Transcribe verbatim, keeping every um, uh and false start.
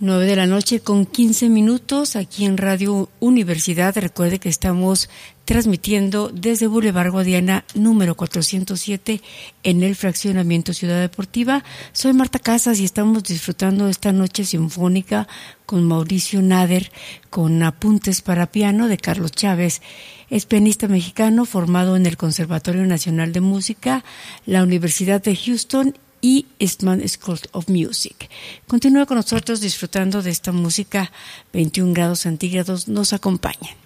Nueve de la noche con quince minutos aquí en Radio Universidad. Recuerde que estamos transmitiendo desde Boulevard Guadiana número cuatrocientos siete en el fraccionamiento Ciudad Deportiva. Soy Marta Casas y estamos disfrutando esta noche sinfónica con Mauricio Nader, con apuntes para piano de Carlos Chávez. Es pianista mexicano formado en el Conservatorio Nacional de Música, la Universidad de Houston y Eastman School of Music. Continúa con nosotros disfrutando de esta música. veintiún grados centígrados nos acompañan.